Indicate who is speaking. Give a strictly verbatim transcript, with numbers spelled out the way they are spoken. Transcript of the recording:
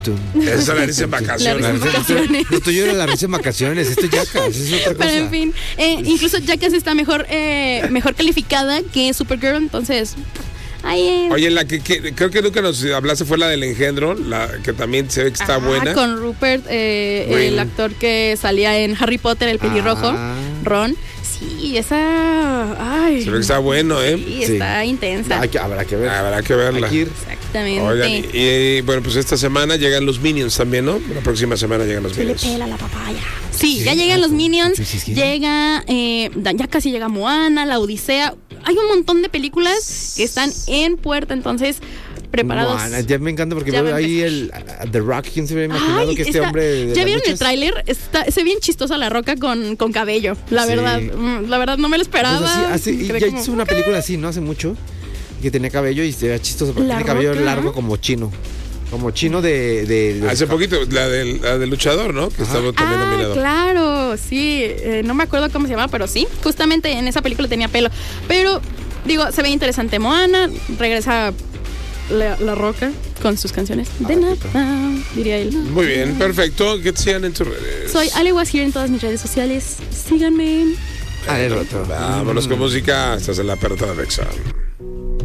Speaker 1: Esa es la risa en vacaciones.
Speaker 2: La risa en vacaciones.
Speaker 3: Lo tuyo era la risa en vacaciones, esto es Jackass, es otra cosa.
Speaker 2: Pero en fin, eh, incluso Jackass está mejor, eh, mejor calificada que Supergirl, entonces... Ahí, eh.
Speaker 1: Oye, la que, que creo que nunca nos hablaste fue la del Engendro, la que también se ve que está
Speaker 2: ah,
Speaker 1: buena.
Speaker 2: Con Rupert, eh,
Speaker 1: Bueno.
Speaker 2: el actor que salía en Harry Potter, el pelirrojo,
Speaker 3: Ah.
Speaker 2: Ron. Sí, esa... Ay,
Speaker 1: Se ve que está bueno, ¿eh?
Speaker 2: sí,
Speaker 3: Sí.
Speaker 2: está intensa.
Speaker 3: Hay que- habrá que ver.
Speaker 1: Habrá que verla.
Speaker 3: Hay que ir.
Speaker 2: Exactamente.
Speaker 1: Oigan, y, y, bueno, pues esta semana llegan los Minions también, ¿no? La próxima semana llegan los
Speaker 2: Se le
Speaker 1: Minions.
Speaker 2: pela la papaya. Sí,
Speaker 3: Sí,
Speaker 2: ya llegan
Speaker 3: ah,
Speaker 2: los Minions,
Speaker 3: sí, sí, sí.
Speaker 2: llega, eh, ya casi llega Moana, La Odisea. Hay un montón de películas que están en puerta, entonces preparados.
Speaker 3: Moana, ya me encanta porque
Speaker 2: Ya
Speaker 3: veo
Speaker 2: va a
Speaker 3: ahí el uh, The Rock. ¿Quién se había imaginado
Speaker 2: Ay,
Speaker 3: que este
Speaker 2: está-
Speaker 3: hombre de
Speaker 2: ¿Ya
Speaker 3: las
Speaker 2: vieron el
Speaker 3: luchas?
Speaker 2: tráiler? Está, se ve bien chistosa La Roca con, con cabello, la
Speaker 3: Sí.
Speaker 2: verdad. Mm, La verdad no me lo esperaba.
Speaker 3: Pues así, hace- y
Speaker 2: Quedé
Speaker 3: ya
Speaker 2: como,
Speaker 3: hizo una película así, ¿no? Hace mucho. Que tenía cabello y se veía chistoso. Porque
Speaker 2: La
Speaker 3: tiene cabello
Speaker 2: Roca.
Speaker 3: largo como chino. Como chino de. de, de-
Speaker 1: Hace poquito, la del, la del luchador, ¿no? Que
Speaker 3: Ajá.
Speaker 1: estaba también
Speaker 2: Ah,
Speaker 1: nominado.
Speaker 2: claro, sí. Eh, no me acuerdo cómo se llama, pero sí. Justamente en esa película tenía pelo. Pero, digo, se ve interesante Moana. Regresa La, La Roca con sus canciones. De nada, diría él.
Speaker 1: Muy bien, perfecto. Que te sigan en tus redes.
Speaker 2: Soy Ale Wazir en todas mis redes sociales. Síganme.
Speaker 3: Ah, el otro.
Speaker 1: Vámonos con música. Estás en la apertura de Rexa.